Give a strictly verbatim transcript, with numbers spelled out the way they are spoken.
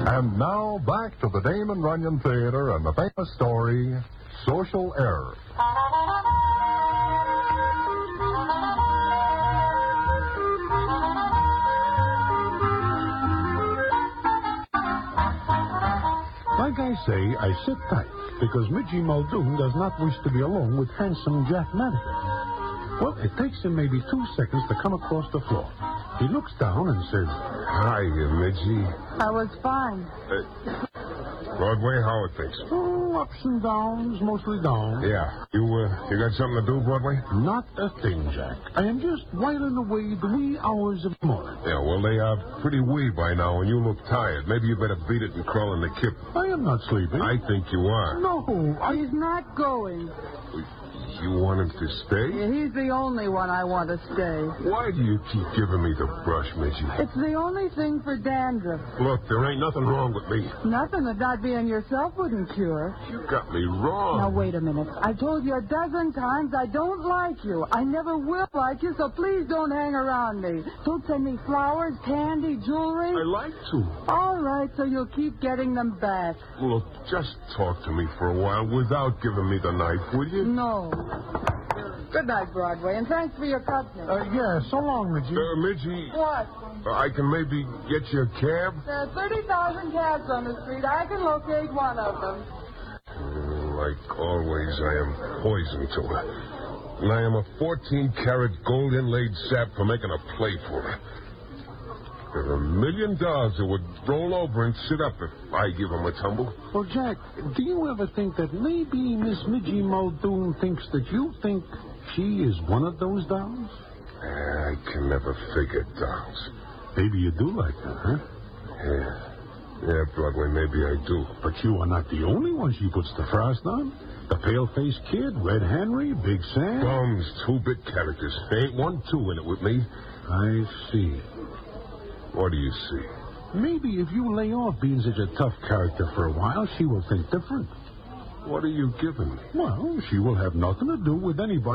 And now, back to the Damon Runyon Theater and the famous story, Social Error. Like I say, I sit tight, because Midgie Muldoon does not wish to be alone with handsome Jack Madigan. Well, it takes him maybe two seconds to come across the floor. He looks down and says, "Hi, Midgie." I was fine. Uh, Broadway, how are things? "Oh, ups and downs, mostly down." Yeah. You, uh, you got something to do, Broadway? "Not a thing, Jack. I am just whiling away the wee hours of the morning." Yeah, well, they are pretty wee by now, and you look tired. Maybe you better beat it and crawl in the kip. "I am not sleeping." I think you are. "No, I..." He's not going. You want him to stay? Yeah, he's the only one I want to stay. Why do you keep giving me the brush, Midgie? It's the only thing for dandruff. Look, there ain't nothing wrong with me. Nothing that not being yourself wouldn't cure. You got me wrong. Now, wait a minute. I told you a dozen times I don't like you. I never will like you, so please don't hang around me. Don't send me flowers, candy, jewelry. I like to. All right, so you'll keep getting them back. Look, just talk to me for a while without giving me the knife, will you? No. Good night, Broadway, and thanks for your company. Uh, yeah, so long, Midgie. Uh, Midgie, What? uh, I can maybe get you a cab? There are thirty thousand cabs on the street. I can locate one of them. Uh, like always, I am poison to her. And I am a fourteen-carat gold inlaid sap for making a play for her. There are a million dollars that would roll over and sit up if I give them a tumble. Well, Jack, do you ever think that maybe Miss Midgie Muldoon thinks that you think she is one of those dolls? I can never figure dolls. Maybe you do like her, huh? Yeah. Yeah, Broadway, maybe I do. But you are not the only one she puts the frost on. The Pale-Faced Kid, Red Henry, Big Sam. Bums, two-bit characters. There ain't one two in it with me. I see. What do you see? Maybe if you lay off being such a tough character for a while, she will think different. What are you giving me? Well, she will have nothing to do with anybody.